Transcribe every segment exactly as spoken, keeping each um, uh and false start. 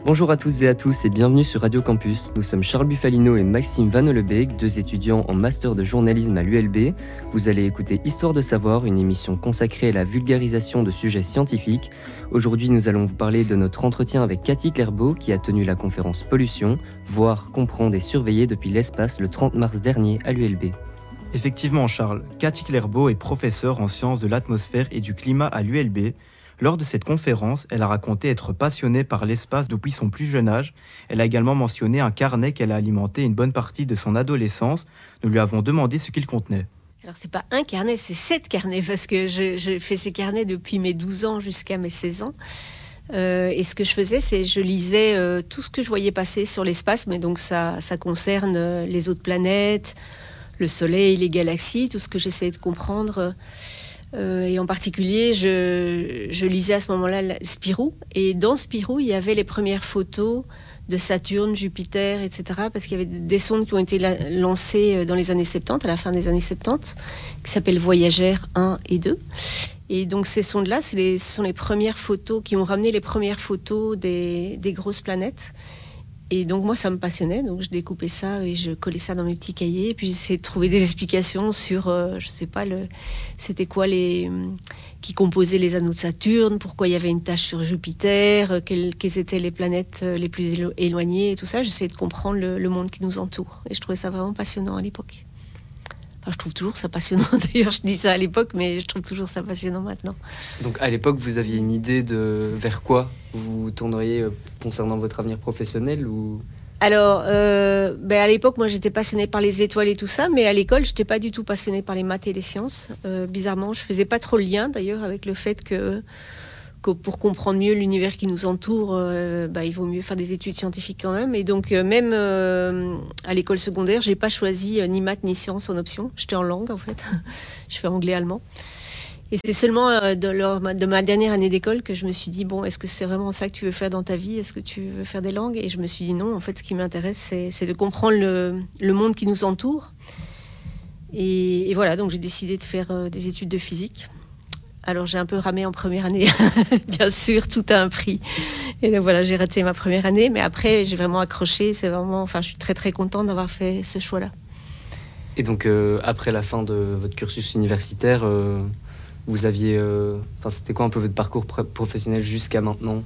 Bonjour à toutes et à tous et bienvenue sur Radio Campus. Nous sommes Charles Buffalino et Maxime Van Hollebeek, deux étudiants en master de journalisme à l'U L B. Vous allez écouter Histoire de savoir, une émission consacrée à la vulgarisation de sujets scientifiques. Aujourd'hui, nous allons vous parler de notre entretien avec Cathy Clerbeau qui a tenu la conférence Pollution, voir, comprendre et surveiller depuis l'espace le trente mars dernier à l'U L B. Effectivement, Charles, Cathy Clerbeau est professeure en sciences de l'atmosphère et du climat à l'U L B. Lors de cette conférence, elle a raconté être passionnée par l'espace depuis son plus jeune âge. Elle a également mentionné un carnet qu'elle a alimenté une bonne partie de son adolescence. Nous lui avons demandé ce qu'il contenait. Alors c'est pas un carnet, c'est sept carnets, parce que je, je fais ces carnets depuis mes douze ans jusqu'à mes seize ans. Euh, et ce que je faisais, c'est je lisais euh, tout ce que je voyais passer sur l'espace, mais donc ça, ça concerne euh, les autres planètes, le Soleil, les galaxies, tout ce que j'essayais de comprendre. Euh, et en particulier, je, je lisais à ce moment-là Spirou. Et dans Spirou, il y avait les premières photos de Saturne, Jupiter, et cetera. Parce qu'il y avait des sondes qui ont été la- lancées dans les années soixante-dix, à la fin des années soixante-dix, qui s'appellent Voyager un et deux. Et donc ces sondes-là, c'est les, ce sont les premières photos qui ont ramené les premières photos des, des grosses planètes. Et donc moi, ça me passionnait, donc je découpais ça et je collais ça dans mes petits cahiers. Et puis j'essayais de trouver des explications sur, euh, je sais pas, le, c'était quoi les, qui composaient les anneaux de Saturne, pourquoi il y avait une tache sur Jupiter, euh, quelles, quelles étaient les planètes euh, les plus élo- éloignées et tout ça. J'essayais de comprendre le, le monde qui nous entoure. Et je trouvais ça vraiment passionnant à l'époque. Enfin, je trouve toujours ça passionnant. D'ailleurs, je dis ça à l'époque, mais je trouve toujours ça passionnant maintenant. Donc à l'époque, vous aviez une idée de vers quoi vous tourneriez euh, concernant votre avenir professionnel ou... Alors, euh, ben à l'époque, moi, j'étais passionnée par les étoiles et tout ça, mais à l'école, je n'étais pas du tout passionnée par les maths et les sciences. Euh, bizarrement, je faisais pas trop le lien, d'ailleurs, avec le fait que, que pour comprendre mieux l'univers qui nous entoure, euh, ben, il vaut mieux faire des études scientifiques quand même. Et donc, euh, même euh, à l'école secondaire, j'ai pas choisi euh, ni maths ni sciences en option. J'étais en langue, en fait. Je fais anglais-allemand. Et c'est seulement euh, de, leur- de ma dernière année d'école que je me suis dit, bon, est-ce que c'est vraiment ça que tu veux faire dans ta vie? Est-ce que tu veux faire des langues? Et je me suis dit non, en fait, ce qui m'intéresse, c'est, c'est de comprendre le, le monde qui nous entoure. Et, et voilà, donc j'ai décidé de faire euh, des études de physique. Alors j'ai un peu ramé en première année, bien sûr, tout a un prix. Et donc voilà, j'ai raté ma première année, mais après, j'ai vraiment accroché. C'est vraiment, enfin, je suis très très contente d'avoir fait ce choix-là. Et donc euh, après la fin de votre cursus universitaire, euh, vous aviez... euh, Enfin, c'était quoi un peu votre parcours pr- professionnel jusqu'à maintenant?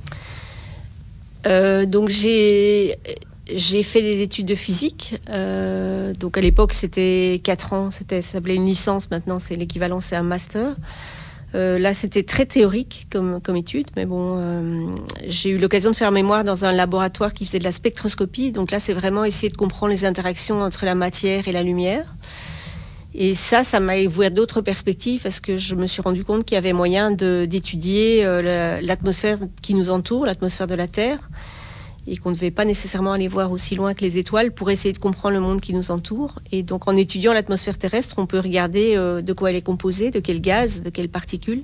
Euh, donc j'ai j'ai fait des études de physique. Euh, donc à l'époque c'était quatre ans, c'était ça s'appelait une licence. Maintenant c'est l'équivalent, c'est un master. Euh, là c'était très théorique comme comme étude, mais bon euh, j'ai eu l'occasion de faire un mémoire dans un laboratoire qui faisait de la spectroscopie. Donc là c'est vraiment essayer de comprendre les interactions entre la matière et la lumière. Et ça, ça m'a ouvert d'autres perspectives parce que je me suis rendu compte qu'il y avait moyen de, d'étudier euh, la- l'atmosphère qui nous entoure, l'atmosphère de la Terre, et qu'on ne devait pas nécessairement aller voir aussi loin que les étoiles pour essayer de comprendre le monde qui nous entoure. Et donc, en étudiant l'atmosphère terrestre, on peut regarder euh, de quoi elle est composée, de quels gaz, de quelles particules.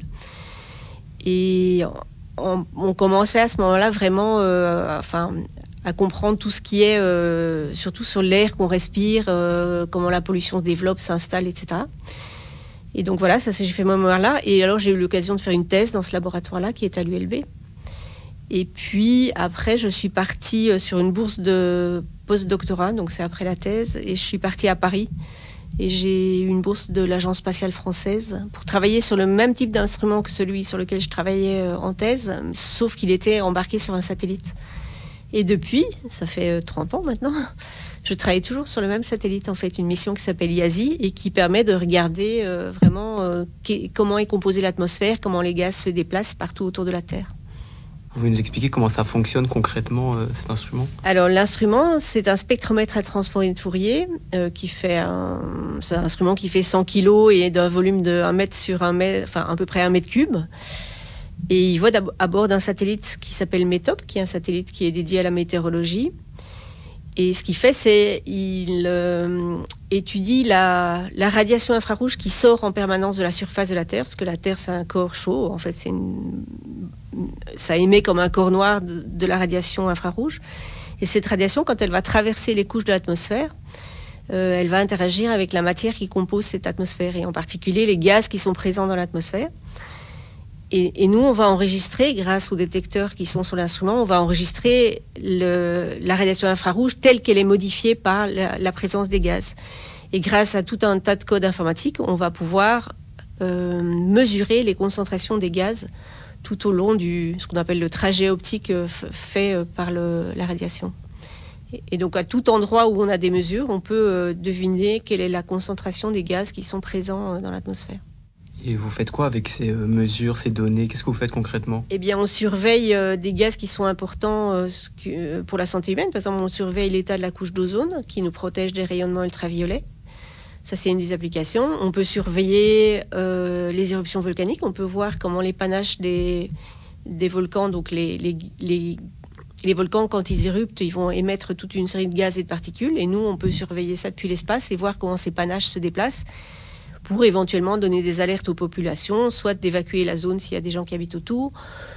Et on, on commençait à ce moment-là vraiment, euh, enfin, à comprendre tout ce qui est, euh, surtout sur l'air qu'on respire, euh, comment la pollution se développe, s'installe, et cetera. Et donc voilà, ça c'est j'ai fait mon mémoire là. Et alors j'ai eu l'occasion de faire une thèse dans ce laboratoire-là qui est à l'U L B. Et puis après, je suis partie euh, sur une bourse de post-doctorat, donc c'est après la thèse, et je suis partie à Paris. Et j'ai eu une bourse de l'Agence spatiale française pour travailler sur le même type d'instrument que celui sur lequel je travaillais euh, en thèse, sauf qu'il était embarqué sur un satellite. Et depuis, ça fait trente ans maintenant, je travaille toujours sur le même satellite, en fait, une mission qui s'appelle I A S I et qui permet de regarder euh, vraiment euh, qu'est- comment est composée l'atmosphère, comment les gaz se déplacent partout autour de la Terre. Vous pouvez nous expliquer comment ça fonctionne concrètement, euh, cet instrument? Alors l'instrument, c'est un spectromètre à transformer de Fourier euh, qui fait un, c'est un instrument qui fait cent kilos et d'un volume de un mètre sur un mètre, enfin à peu près un mètre cube. Et il vole à bord d'un satellite qui s'appelle METOP, qui est un satellite qui est dédié à la météorologie. Et ce qu'il fait, c'est qu'il euh, étudie la, la radiation infrarouge qui sort en permanence de la surface de la Terre, parce que la Terre, c'est un corps chaud. En fait, c'est une, ça émet comme un corps noir de, de la radiation infrarouge. Et cette radiation, quand elle va traverser les couches de l'atmosphère, euh, elle va interagir avec la matière qui compose cette atmosphère, et en particulier les gaz qui sont présents dans l'atmosphère. Et, et nous, on va enregistrer, grâce aux détecteurs qui sont sur l'instrument, on va enregistrer le, la radiation infrarouge telle qu'elle est modifiée par la, la présence des gaz. Et grâce à tout un tas de codes informatiques, on va pouvoir euh, mesurer les concentrations des gaz tout au long du ce qu'on appelle le trajet optique euh, fait euh, par le, la radiation. Et, et donc à tout endroit où on a des mesures, on peut euh, deviner quelle est la concentration des gaz qui sont présents euh, dans l'atmosphère. Et vous faites quoi avec ces euh, mesures, ces données? Qu'est-ce que vous faites concrètement? Eh bien, on surveille euh, des gaz qui sont importants euh, que, euh, pour la santé humaine. Par exemple, on surveille l'état de la couche d'ozone qui nous protège des rayonnements ultraviolets. Ça, c'est une des applications. On peut surveiller euh, les éruptions volcaniques. On peut voir comment les panaches des, des volcans, donc les, les, les, les volcans, quand ils éruptent, ils vont émettre toute une série de gaz et de particules. Et nous, on peut surveiller ça depuis l'espace et voir comment ces panaches se déplacent pour éventuellement donner des alertes aux populations, soit d'évacuer la zone s'il y a des gens qui habitent autour,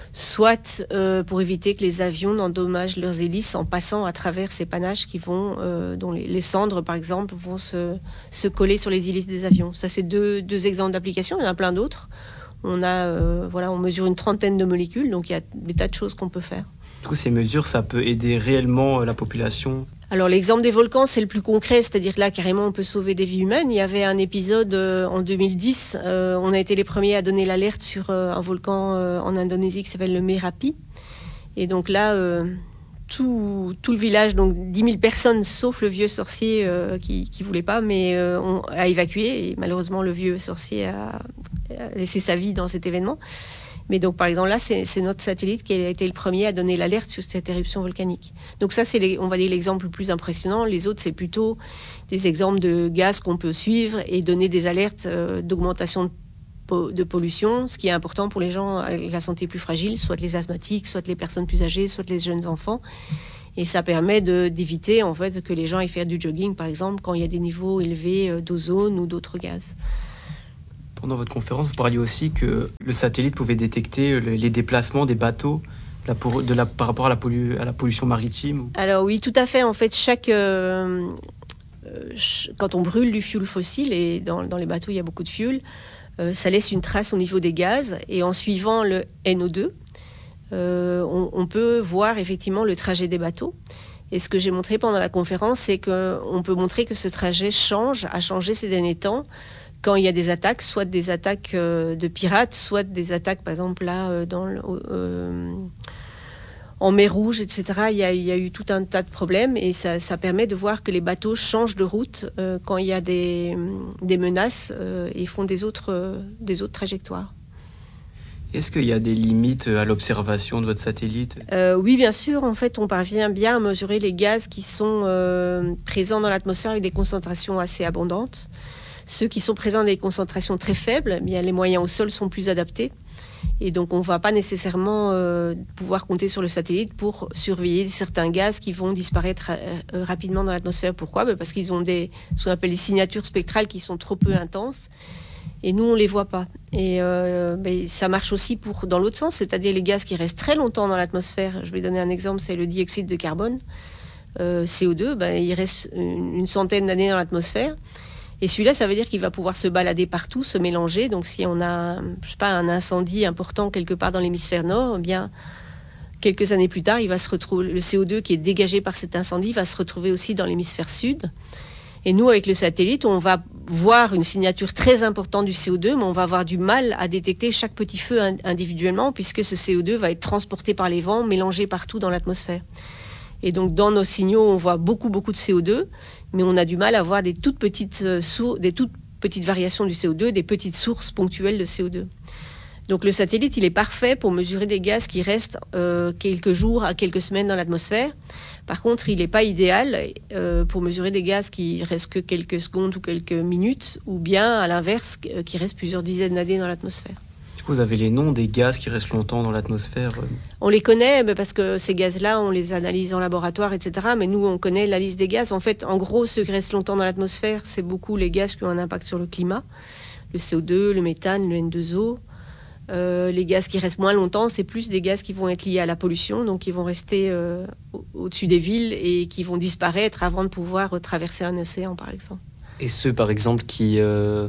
soit euh, pour éviter que les avions n'endommagent leurs hélices en passant à travers ces panaches qui vont, euh, dont les, les cendres, par exemple, vont se, se coller sur les hélices des avions. Ça, c'est deux, deux exemples d'applications. Il y en a plein d'autres. On a, euh, voilà, on mesure une trentaine de molécules, donc il y a des tas de choses qu'on peut faire. Du coup, ces mesures, ça peut aider réellement la population? Alors l'exemple des volcans, c'est le plus concret, c'est-à-dire que là, carrément, on peut sauver des vies humaines. Il y avait un épisode euh, en deux mille dix, euh, on a été les premiers à donner l'alerte sur euh, un volcan euh, en Indonésie qui s'appelle le Merapi. Et donc là, euh, tout, tout le village, donc dix mille personnes, sauf le vieux sorcier euh, qui ne voulait pas, mais euh, on a évacué. Et malheureusement, le vieux sorcier a, a laissé sa vie dans cet événement. Mais donc, par exemple, là, c'est, c'est notre satellite qui a été le premier à donner l'alerte sur cette éruption volcanique. Donc ça, c'est, les, on va dire, l'exemple le plus impressionnant. Les autres, c'est plutôt des exemples de gaz qu'on peut suivre et donner des alertes euh, d'augmentation de, po- de pollution, ce qui est important pour les gens avec la santé plus fragile, soit les asthmatiques, soit les personnes plus âgées, soit les jeunes enfants. Et ça permet de, d'éviter, en fait, que les gens aillent faire du jogging, par exemple, quand il y a des niveaux élevés d'ozone ou d'autres gaz. Pendant votre conférence, vous parliez aussi que le satellite pouvait détecter les déplacements des bateaux de la, de la, par rapport à la, pollu, à la pollution maritime. Alors oui, tout à fait. En fait, chaque, euh, ch- quand on brûle du fioul fossile, et dans, dans les bateaux, il y a beaucoup de fioul, euh, ça laisse une trace au niveau des gaz. Et en suivant le N O deux, euh, on, on peut voir effectivement le trajet des bateaux. Et ce que j'ai montré pendant la conférence, c'est qu'on peut montrer que ce trajet change, a changé ces derniers temps, quand il y a des attaques, soit des attaques euh, de pirates, soit des attaques, par exemple, là, euh, dans le, euh, en mer Rouge, et cetera. Il y a, il y a eu tout un tas de problèmes et ça, ça permet de voir que les bateaux changent de route euh, quand il y a des, des menaces euh, et font des autres, euh, des autres trajectoires. Est-ce qu'il y a des limites à l'observation de votre satellite? euh, Oui, bien sûr. En fait, on parvient bien à mesurer les gaz qui sont euh, présents dans l'atmosphère avec des concentrations assez abondantes. Ceux qui sont présents à des concentrations très faibles, eh bien, les moyens au sol sont plus adaptés. Et donc, on ne va pas nécessairement euh, pouvoir compter sur le satellite pour surveiller certains gaz qui vont disparaître euh, rapidement dans l'atmosphère. Pourquoi ? Ben parce qu'ils ont des, ce qu'on appelle des signatures spectrales qui sont trop peu intenses. Et nous, on ne les voit pas. Et euh, ben, ça marche aussi pour, dans l'autre sens, c'est-à-dire les gaz qui restent très longtemps dans l'atmosphère. Je vais donner un exemple, c'est le dioxyde de carbone. Euh, C O deux, ben, il reste une, une centaine d'années dans l'atmosphère. Et celui-là, ça veut dire qu'il va pouvoir se balader partout, se mélanger. Donc, si on a, je sais pas, un incendie important quelque part dans l'hémisphère nord, eh bien, quelques années plus tard, il va se retrouver, le C O deux qui est dégagé par cet incendie va se retrouver aussi dans l'hémisphère sud. Et nous, avec le satellite, on va voir une signature très importante du C O deux, mais on va avoir du mal à détecter chaque petit feu individuellement, puisque ce C O deux va être transporté par les vents, mélangé partout dans l'atmosphère. Et donc, dans nos signaux, on voit beaucoup, beaucoup de C O deux, mais on a du mal à voir des toutes petites, euh, sour- des toutes petites variations du C O deux, des petites sources ponctuelles de C O deux. Donc, le satellite, il est parfait pour mesurer des gaz qui restent euh, quelques jours à quelques semaines dans l'atmosphère. Par contre, il n'est pas idéal euh, pour mesurer des gaz qui restent que quelques secondes ou quelques minutes, ou bien, à l'inverse, qui restent plusieurs dizaines d'années dans l'atmosphère. Vous avez les noms des gaz qui restent longtemps dans l'atmosphère? On les connaît parce que ces gaz-là, on les analyse en laboratoire, et cetera. Mais nous, on connaît la liste des gaz. En fait, en gros, ceux qui restent longtemps dans l'atmosphère, c'est beaucoup les gaz qui ont un impact sur le climat. Le C O deux, le méthane, le N deux O. Euh, les gaz qui restent moins longtemps, c'est plus des gaz qui vont être liés à la pollution, donc qui vont rester euh, au- au-dessus des villes et qui vont disparaître avant de pouvoir traverser un océan, par exemple. Et ceux, par exemple, qui, euh,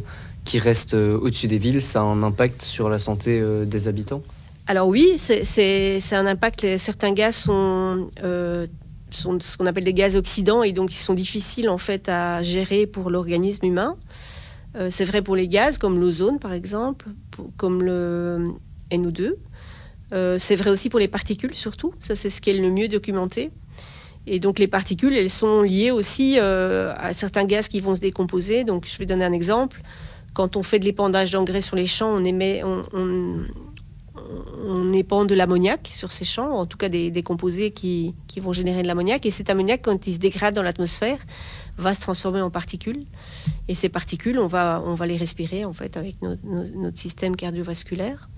qui reste euh, au-dessus des villes, ça a un impact sur la santé euh, des habitants? Alors oui, c'est, c'est, c'est un impact. Certains gaz sont, euh, sont ce qu'on appelle des gaz oxydants et donc ils sont difficiles en fait à gérer pour l'organisme humain. Euh, c'est vrai pour les gaz comme l'ozone par exemple, pour, comme le N O deux. Euh, c'est vrai aussi pour les particules surtout. Ça c'est ce qui est le mieux documenté. Et donc les particules, elles sont liées aussi euh, à certains gaz qui vont se décomposer. Donc je vais donner un exemple. Quand on fait de l'épandage d'engrais sur les champs, on émet, on, on, on épand de l'ammoniac sur ces champs, en tout cas des, des composés qui, qui vont générer de l'ammoniac. Et cet ammoniac, quand il se dégrade dans l'atmosphère, va se transformer en particules. Et ces particules, on va, on va les respirer en fait avec notre, notre système cardiovasculaire.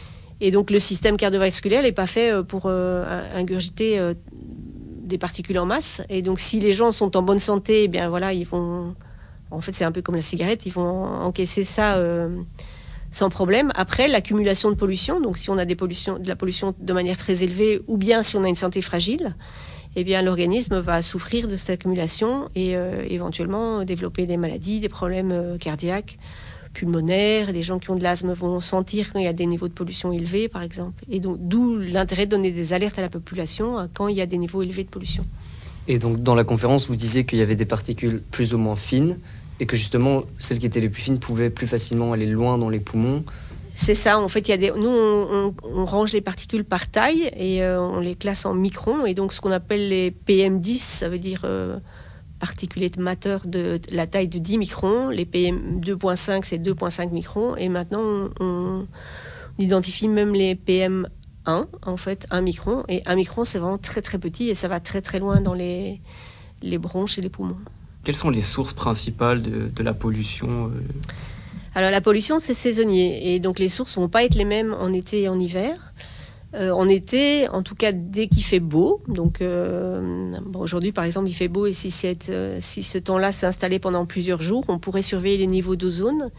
Et donc le système cardiovasculaire n'est pas fait pour euh, ingurgiter euh, des particules en masse. Et donc si les gens sont en bonne santé, eh bien voilà, ils vont... En fait, c'est un peu comme la cigarette, ils vont encaisser ça euh, sans problème. Après, l'accumulation de pollution, donc si on a des pollutions, de la pollution de manière très élevée, ou bien si on a une santé fragile, eh bien l'organisme va souffrir de cette accumulation et euh, éventuellement développer des maladies, des problèmes euh, cardiaques, pulmonaires. Les gens qui ont de l'asthme vont sentir quand il y a des niveaux de pollution élevés, par exemple. Et donc, d'où l'intérêt de donner des alertes à la population hein, quand il y a des niveaux élevés de pollution. Et donc, dans la conférence, vous disiez qu'il y avait des particules plus ou moins fines et que justement, celles qui étaient les plus fines pouvaient plus facilement aller loin dans les poumons. C'est ça, en fait, il y a des... nous, on, on, on range les particules par taille et euh, on les classe en microns. Et donc, ce qu'on appelle les P M dix, ça veut dire euh, particulate matter de, de la taille de dix microns. Les P M deux virgule cinq, c'est deux virgule cinq microns. Et maintenant, on, on identifie même les P M un, en fait, un micron. Et un micron, c'est vraiment très, très petit et ça va très, très loin dans les, les bronches et les poumons. Quelles sont les sources principales de, de la pollution euh... Alors la pollution, c'est saisonnier. Et donc les sources ne vont pas être les mêmes en été et en hiver. Euh, en été, en tout cas, dès qu'il fait beau, donc euh, bon, aujourd'hui, par exemple, il fait beau et si, cette, euh, si ce temps-là s'est installé pendant plusieurs jours, on pourrait surveiller les niveaux d'ozone.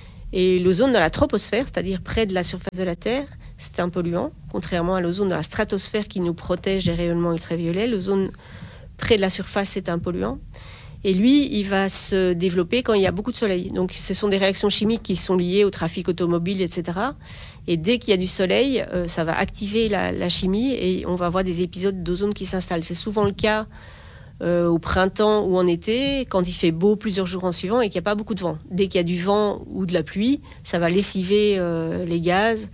Et l'ozone dans la troposphère, c'est-à-dire près de la surface de la Terre, c'est un polluant, contrairement à l'ozone dans la stratosphère qui nous protège des rayonnements ultraviolets. L'ozone près de la surface, c'est un polluant. Et lui, il va se développer quand il y a beaucoup de soleil. Donc, ce sont des réactions chimiques qui sont liées au trafic automobile, et cetera. Et dès qu'il y a du soleil, euh, ça va activer la, la chimie et on va avoir des épisodes d'ozone qui s'installent. C'est souvent le cas euh, au printemps ou en été, quand il fait beau plusieurs jours en suivant et qu'il n'y a pas beaucoup de vent. Dès qu'il y a du vent ou de la pluie, ça va lessiver euh, les gaz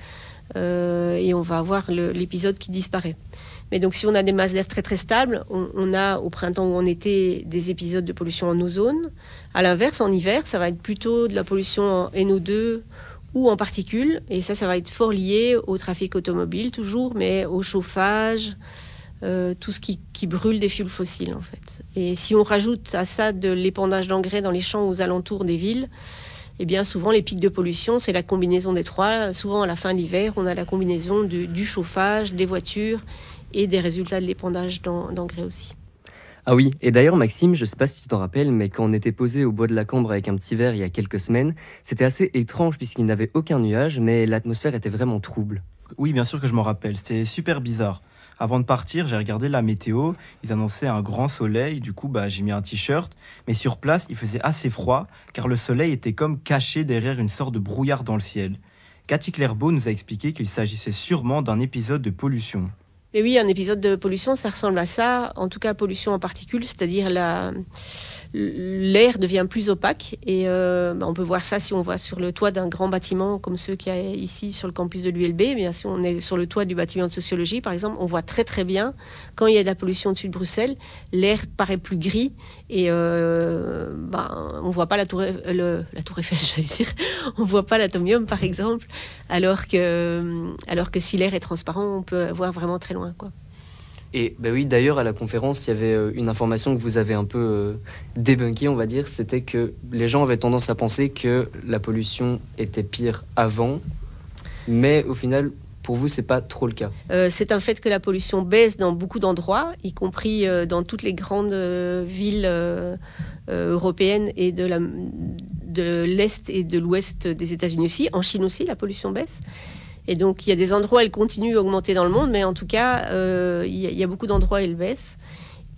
euh, et on va avoir le, l'épisode qui disparaît. Mais donc, si on a des masses d'air très très stables, on, on a au printemps ou en été des épisodes de pollution en ozone. À l'inverse, en hiver, ça va être plutôt de la pollution en N O deux ou en particules. Et ça, ça va être fort lié au trafic automobile toujours, mais au chauffage, euh, tout ce qui, qui brûle des fuels fossiles en fait. Et si on rajoute à ça de l'épandage d'engrais dans les champs aux alentours des villes, eh bien souvent les pics de pollution, c'est la combinaison des trois. Souvent à la fin de l'hiver, on a la combinaison de, du chauffage, des voitures et des résultats de l'épandage d'engrais aussi. Ah oui, et d'ailleurs Maxime, je ne sais pas si tu t'en rappelles, mais quand on était posé au bois de la Cambre avec un petit verre il y a quelques semaines, c'était assez étrange puisqu'il n'y avait aucun nuage, mais l'atmosphère était vraiment trouble. Oui, bien sûr que je m'en rappelle, c'était super bizarre. Avant de partir, j'ai regardé la météo, ils annonçaient un grand soleil, du coup bah, j'ai mis un t-shirt, mais sur place il faisait assez froid car le soleil était comme caché derrière une sorte de brouillard dans le ciel. Cathy Clairbeau nous a expliqué qu'il s'agissait sûrement d'un épisode de pollution. Mais oui, un épisode de pollution, ça ressemble à ça, en tout cas pollution en particules, c'est-à-dire la, l'air devient plus opaque et euh, on peut voir ça si on voit sur le toit d'un grand bâtiment comme ceux qu'il y a ici sur le campus de l'U L B. Eh bien, si on est sur le toit du bâtiment de sociologie, par exemple, on voit très très bien quand il y a de la pollution au-dessus de Bruxelles, l'air paraît plus gris et euh, ben, on ne voit pas la tour, le, la tour Eiffel, j'allais dire, on ne voit pas l'atomium par exemple, alors que, alors que si l'air est transparent, on peut voir vraiment très loin, quoi. Et bah oui, d'ailleurs, à la conférence, il y avait une information que vous avez un peu euh, débunkée, on va dire, c'était que les gens avaient tendance à penser que la pollution était pire avant, mais au final, pour vous, c'est pas trop le cas. Euh, c'est un fait que la pollution baisse dans beaucoup d'endroits, y compris euh, dans toutes les grandes euh, villes euh, euh, européennes et de, la, de l'Est et de l'Ouest des États-Unis aussi. En Chine aussi, la pollution baisse. Et donc, il y a des endroits où elle continue à augmenter dans le monde, mais en tout cas, euh, il y a, il y a beaucoup d'endroits où elle baisse.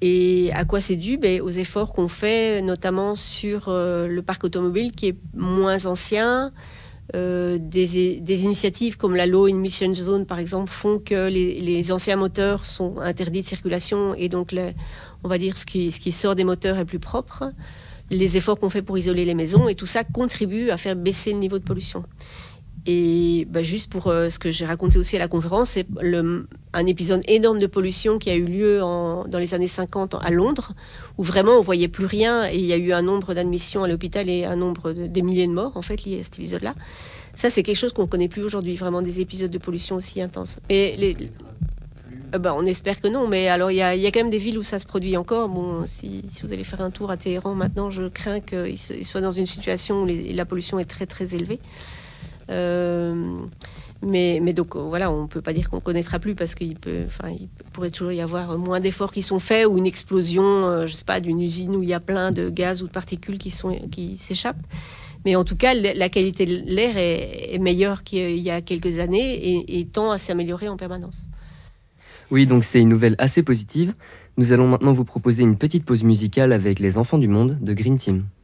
Et à quoi c'est dû? Ben, aux efforts qu'on fait, notamment sur euh, le parc automobile qui est moins ancien. Euh, des, des initiatives comme la Low Emission Zone, par exemple, font que les, les anciens moteurs sont interdits de circulation et donc, le, on va dire, ce qui, ce qui sort des moteurs est plus propre. Les efforts qu'on fait pour isoler les maisons et tout ça contribue à faire baisser le niveau de pollution. Et bah, juste pour euh, ce que j'ai raconté aussi à la conférence, c'est le, un épisode énorme de pollution qui a eu lieu en, dans les années cinquante à Londres, où vraiment on voyait plus rien et il y a eu un nombre d'admissions à l'hôpital et un nombre de, de milliers de morts en fait liés à cet épisode-là. Ça, c'est quelque chose qu'on ne connaît plus aujourd'hui, vraiment des épisodes de pollution aussi intenses. Et les, euh, bah, on espère que non, mais alors il y a, y a quand même des villes où ça se produit encore. Bon, si, si vous allez faire un tour à Téhéran maintenant, je crains qu'ils soient dans une situation où les, la pollution est très très élevée. Euh, mais, mais donc voilà, on ne peut pas dire qu'on ne connaîtra plus parce qu'il peut, enfin, il pourrait toujours y avoir moins d'efforts qui sont faits ou une explosion, euh, je sais pas, d'une usine où il y a plein de gaz ou de particules qui, sont, qui s'échappent. Mais en tout cas, la qualité de l'air est, est meilleure qu'il y a quelques années et, et tend à s'améliorer en permanence. Oui, donc c'est une nouvelle assez positive. Nous allons maintenant vous proposer une petite pause musicale avec Les Enfants du Monde de Green Team.